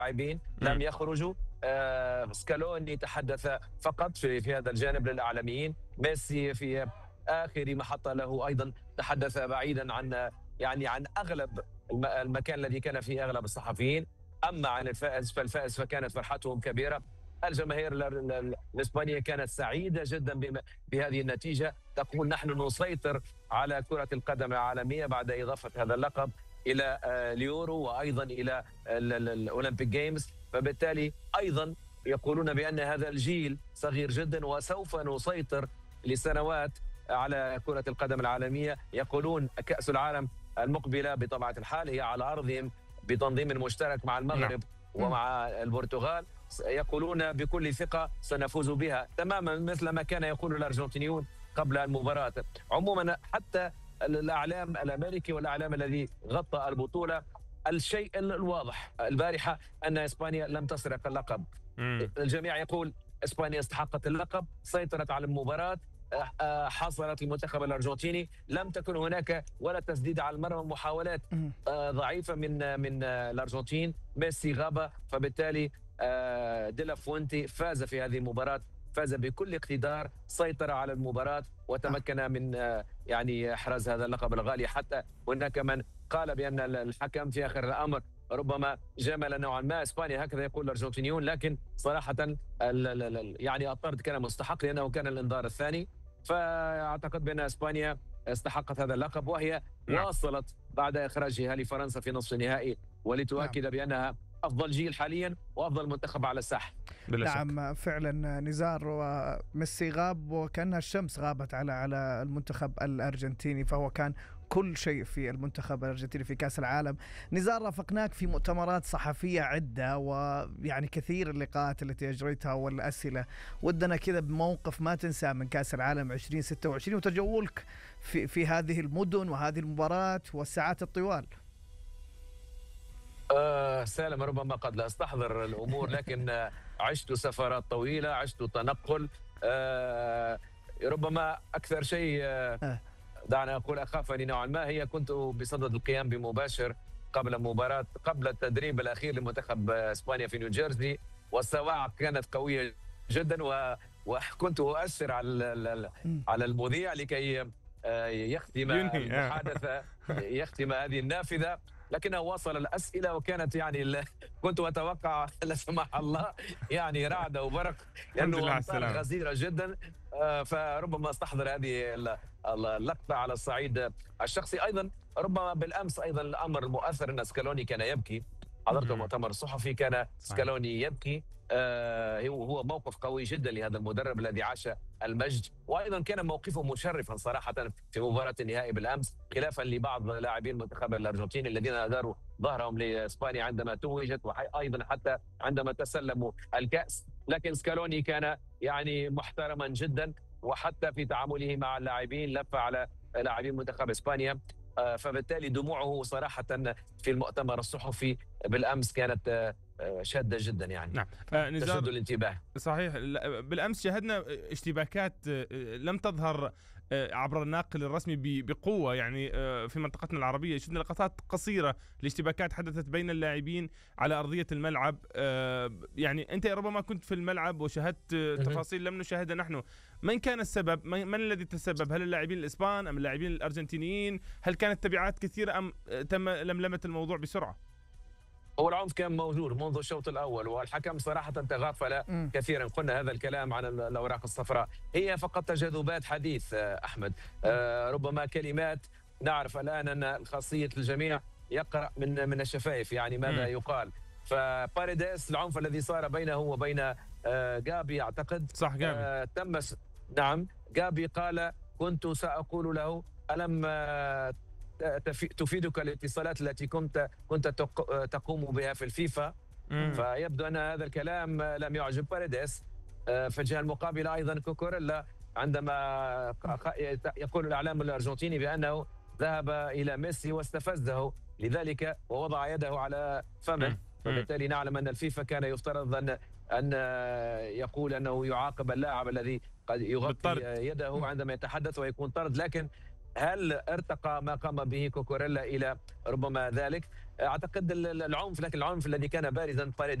لاعبين لم يخرجوا. سكالوني تحدث فقط في هذا الجانب للإعلاميين. ميسي في آخر محطة له أيضا تحدث بعيدا عن عن أغلب المكان الذي كان فيه أغلب الصحفيين. أما عن الفائز فالفائز فكانت فرحتهم كبيرة. الجماهير الإسبانية كانت سعيدة جدا بهذه النتيجة، تقول نحن نسيطر على كرة القدم العالمية بعد إضافة هذا اللقب إلى اليورو وأيضا إلى الأولمبيك جيمز. فبالتالي أيضا يقولون بأن هذا الجيل صغير جدا وسوف نسيطر لسنوات على كرة القدم العالمية. يقولون كأس العالم المقبلة بطبيعة الحال هي على أرضهم بتنظيم مشترك مع المغرب ومع البرتغال. يقولون بكل ثقة سنفوز بها تماما مثل ما كان يقول الأرجنتينيون قبل المباراة. عموما حتى الإعلام الأمريكي والإعلام الذي غطى البطولة، الشيء الواضح البارحة أن إسبانيا لم تسرق اللقب. الجميع يقول إسبانيا استحقت اللقب، سيطرت على المباراة، حاصرت المنتخب الأرجنتيني، لم تكن هناك ولا تسديد على المرمى، محاولات ضعيفة من الأرجنتين. ميسي غاب، فبالتالي ديلا فوينتي فاز في هذه المباراة، فاز بكل اقتدار، سيطر على المباراة وتمكن من إحراز هذا اللقب الغالي. حتى هناك من قال بأن الحكم في آخر الأمر ربما جمل نوعا ما إسبانيا، هكذا يقول الأرجنتينيون، لكن صراحة الطرد كان مستحق لأنه كان الإنذار الثاني. فأعتقد بأن إسبانيا استحقت هذا اللقب، وهي واصلت بعد إخراجها لفرنسا في نصف النهائي ولتؤكد بأنها أفضل جيل حاليا وأفضل منتخب على الساحة. نعم فعلا نزار، وميسي غاب وكأنها الشمس غابت على المنتخب الأرجنتيني، فهو كان كل شيء في المنتخب الأرجنتيني في كأس العالم. نزار، رافقناك في مؤتمرات صحفية عدة كثير اللقاءات التي أجريتها والأسئلة. ودنا كذا بموقف ما تنسى من كأس العالم 2026 وتجولك في هذه المدن وهذه المباراة والساعات الطوال. سالم، ربما قد لا استحضر الأمور، لكن عشت سفرات طويلة، عشت تنقل. ربما أكثر شيء دعنا أقول أخافني نوعا ما هي كنت بصدد القيام بمباشر قبل التدريب الأخير لمنتخب إسبانيا في نيوجيرسي، والسواعق كانت قوية جدا، وكنت أؤثر على المذيع لكي يختم المحادثة، يختم هذه النافذة، لكنه واصل الأسئلة وكانت كنت أتوقع لا سمح الله رعد وبرق، لأنه أمطار غزيرة جدا. فربما استحضر هذه اللقطة على الصعيد الشخصي. أيضا ربما بالأمس أيضا الأمر المؤثر أن سكالوني كان يبكي. حضرت المؤتمر الصحفي، كان سكالوني يبكي. هو موقف قوي جدا لهذا المدرب الذي عاش المجد، وايضا كان موقفه مشرفا صراحه في مباراه النهائي بالامس، خلافا لبعض لاعبين المنتخب الارجنتيني الذين اداروا ظهرهم لاسبانيا عندما توجت، وايضا حتى عندما تسلموا الكاس. لكن سكالوني كان محترما جدا، وحتى في تعامله مع اللاعبين لف على لاعبين منتخب اسبانيا. فبالتالي دموعه صراحه في المؤتمر الصحفي بالامس كانت شادة جدا نعم. تشد الانتباه. صحيح. بالأمس شاهدنا اشتباكات لم تظهر عبر الناقل الرسمي بقوة في منطقتنا العربية. شفنا لقطات قصيرة لاشتباكات حدثت بين اللاعبين على أرضية الملعب. أنت ربما كنت في الملعب وشاهدت تفاصيل لم نشاهدها نحن. من كان السبب؟ من الذي تسبب؟ هل اللاعبين الإسبان أم اللاعبين الأرجنتينيين؟ هل كانت تبعات كثيرة أم تم لملمة الموضوع بسرعة؟ هو العنف كان موجود منذ الشوط الأول، والحكم صراحة تغافل كثيرا. قلنا هذا الكلام عن الأوراق الصفراء، هي فقط تجاذبات حديث أحمد. ربما كلمات. نعرف الآن أن خاصية الجميع يقرأ من الشفايف ماذا يقال. فباريديس العنف الذي صار بينه وبين جابي، أعتقد صح جابي نعم جابي قال كنت سأقول له ألم تفيدك الاتصالات التي كنت تقوم بها في الفيفا. فيبدو أن هذا الكلام لم يعجب باريديس. في الجهة المقابلة أيضا كوكوريلا عندما يقول الإعلام الأرجنتيني بأنه ذهب إلى ميسي واستفزه لذلك ووضع يده على فمه. فبالتالي نعلم أن الفيفا كان يفترض أن يقول أنه يعاقب اللاعب الذي قد يغطي يده عندما يتحدث ويكون طرد. لكن هل ارتقى ما قام به كوكوريلا الى ربما ذلك؟ اعتقد العنف، لكن العنف الذي كان بارزا